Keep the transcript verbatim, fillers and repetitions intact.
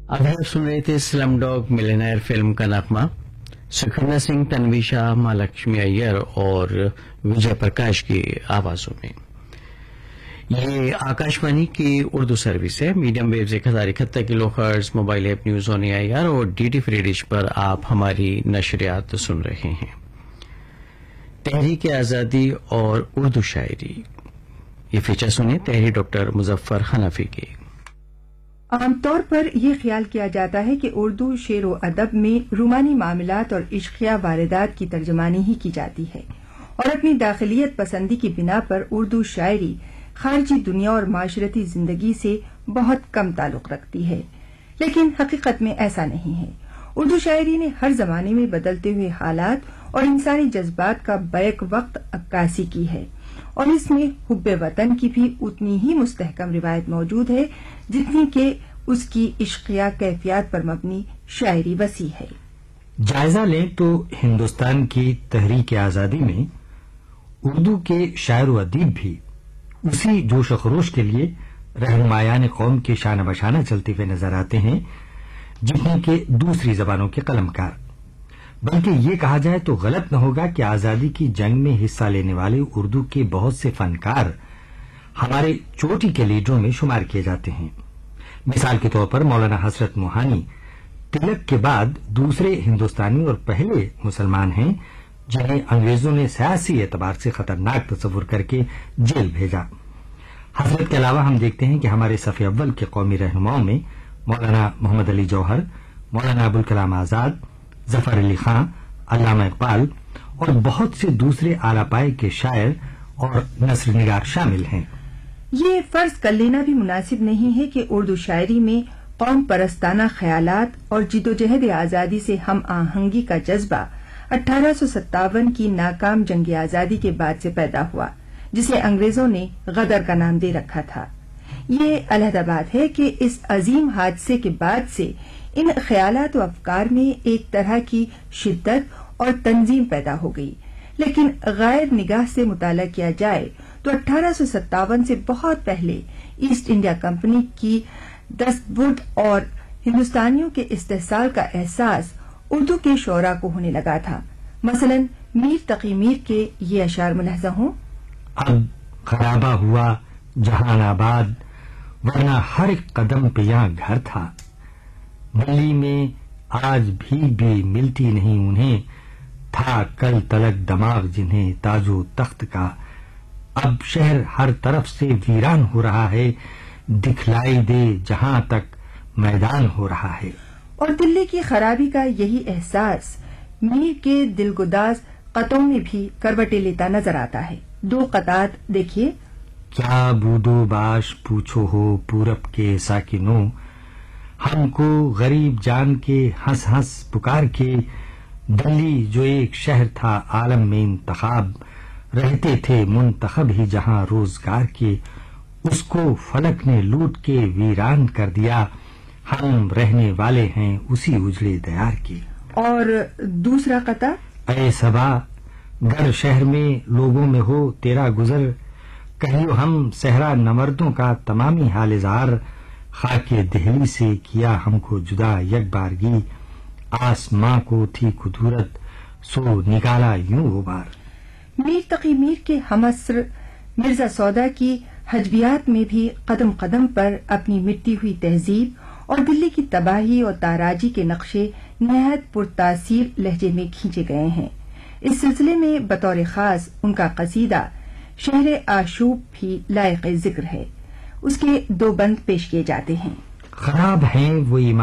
اب آپ سن رہے تھے سلم ڈاگ ملینئر فلم کا نغمہ سکھرنا سنگھ، تنوی شاہ، مہالکشمی ایئر اور وجے پرکاش کی آوازوں میں۔ یہ آکاشوانی کی اردو سروس ہے، میڈیم ویوز ایک ہزار اکہتر کلو hertz, mobile app news on a I R اور ڈی ٹی فری ڈش پر آپ ہماری نشریات سن رہے ہیں۔ تحریک آزادی اور اردو شاعری، یہ فیچر سنیں تحریر ڈاکٹر مظفر حنفی کی۔ عام طور پر یہ خیال کیا جاتا ہے کہ اردو شعر و ادب میں رومانی معاملات اور عشقیہ واردات کی ترجمانی ہی کی جاتی ہے، اور اپنی داخلیت پسندی کی بنا پر اردو شاعری خارجی دنیا اور معاشرتی زندگی سے بہت کم تعلق رکھتی ہے، لیکن حقیقت میں ایسا نہیں ہے۔ اردو شاعری نے ہر زمانے میں بدلتے ہوئے حالات اور انسانی جذبات کا بیک وقت عکاسی کی ہے، اور اس میں حب وطن کی بھی اتنی ہی مستحکم روایت موجود ہے جتنی کہ اس کی عشقیہ کیفیات پر مبنی شاعری وسیع ہے۔ جائزہ لیں تو ہندوستان کی تحریک آزادی میں اردو کے شاعر و ادیب بھی اسی جوش و خروش کے لیے رہنمایان قوم کے شانہ بشانہ چلتے ہوئے نظر آتے ہیں جتنے کہ دوسری زبانوں کے قلمکار۔ بلکہ یہ کہا جائے تو غلط نہ ہوگا کہ آزادی کی جنگ میں حصہ لینے والے اردو کے بہت سے فنکار ہمارے چوٹی کے لیڈروں میں شمار کیے جاتے ہیں۔ مثال کے طور پر مولانا حسرت موہانی تلک کے بعد دوسرے ہندوستانی اور پہلے مسلمان ہیں جنہیں انگریزوں نے سیاسی اعتبار سے خطرناک تصور کر کے جیل بھیجا۔ حسرت کے علاوہ ہم دیکھتے ہیں کہ ہمارے صف اول کے قومی رہنماؤں میں مولانا محمد علی جوہر، مولانا ابوالکلام آزاد، ظفر علی خان، علامہ اقبال اور بہت سے دوسرے اعلی پائے کے شاعر اور نثر نگار شامل ہیں۔ یہ فرض کر لینا بھی مناسب نہیں ہے کہ اردو شاعری میں قوم پرستانہ خیالات اور جدوجہد آزادی سے ہم آہنگی کا جذبہ اٹھارہ سو ستاون کی ناکام جنگ آزادی کے بعد سے پیدا ہوا، جسے انگریزوں نے غدر کا نام دے رکھا تھا۔ یہ علیحدہ بات ہے کہ اس عظیم حادثے کے بعد سے ان خیالات و افکار میں ایک طرح کی شدت اور تنظیم پیدا ہو گئی، لیکن غیر نگاہ سے مطالعہ کیا جائے تو اٹھارہ سو ستاون سے بہت پہلے ایسٹ انڈیا کمپنی کی دست برد اور ہندوستانیوں کے استحصال کا احساس اردو کے شعراء کو ہونے لگا تھا۔ مثلاً میر تقی میر کے یہ اشعار ملاحظہ ہوں: اب خرابہ ہوا جہان آباد، ورنہ ہر ایک قدم پہ یہاں گھر تھا، دلی میں آج بھی بھی ملتی نہیں انہیں، تھا کل تلک دماغ جنہیں تاج و تخت کا، اب شہر ہر طرف سے ویران ہو رہا ہے، دکھلائی دے جہاں تک میدان ہو رہا ہے۔ اور دلی کی خرابی کا یہی احساس میر کے دلگداز قطعوں میں بھی کروٹیں لیتا نظر آتا ہے۔ دو قطعات دیکھیے: کیا بودو باش پوچھو ہو پورب کے ساکنوں، ہم کو غریب جان کے ہنس ہنس پکار کے، دلی جو ایک شہر تھا عالم میں انتخاب، رہتے تھے منتخب ہی جہاں روزگار کے، اس کو فلک نے لوٹ کے ویران کر دیا، ہم رہنے والے ہیں اسی اجڑے دیار کے۔ اور دوسرا قطع: اے صبا گر شہر میں لوگوں میں ہو تیرا گزر، کہیو ہم صحرا نوردوں کا تمامی حال اظہار، خاک دہلی سے کیا ہم کو جدا یک بارگی، آسماں کو تھی کدورت سو نکالا یوں غبار۔ میر تقی میر کے ہمعصر مرزا سودا کی حجبیات میں بھی قدم قدم پر اپنی مٹتی ہوئی تہذیب اور دلی کی تباہی اور تاراجی کے نقشے نہایت پرتاثیر لہجے میں کھینچے گئے ہیں۔ اس سلسلے میں بطور خاص ان کا قصیدہ شہر آشوب بھی لائق ذکر ہے۔ اس کے دو بند پیش کیے جاتے ہیں: خراب ہیں وہ ایمان